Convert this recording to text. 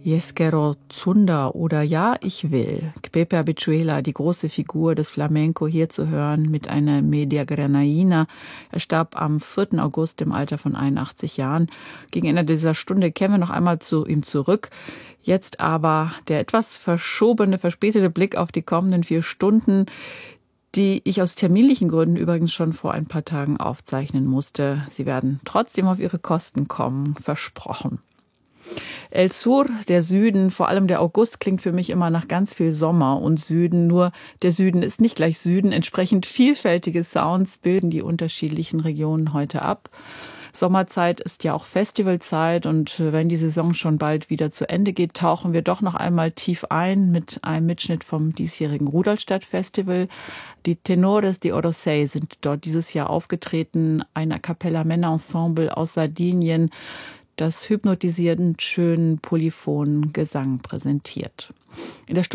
Yesquero Zunda oder Ja, ich will. Pepe Habichuela, die große Figur des Flamenco, hier zu hören mit einer Media Granaína. Er starb am 4. August im Alter von 81 Jahren. Gegen Ende dieser Stunde kehren wir noch einmal zu ihm zurück. Jetzt aber der etwas verspätete Blick auf die kommenden 4 Stunden, die ich aus terminlichen Gründen übrigens schon vor ein paar Tagen aufzeichnen musste. Sie werden trotzdem auf Ihre Kosten kommen, versprochen. El Sur, der Süden, vor allem der August klingt für mich immer nach ganz viel Sommer und Süden. Nur der Süden ist nicht gleich Süden. Entsprechend vielfältige Sounds bilden die unterschiedlichen Regionen heute ab. Sommerzeit ist ja auch Festivalzeit und wenn die Saison schon bald wieder zu Ende geht, tauchen wir doch noch einmal tief ein mit einem Mitschnitt vom diesjährigen Rudolstadt-Festival. Die Tenores de Orosei sind dort dieses Jahr aufgetreten, ein A cappella Männerensemble aus Sardinien, das hypnotisierend schönen polyphonen Gesang präsentiert. In der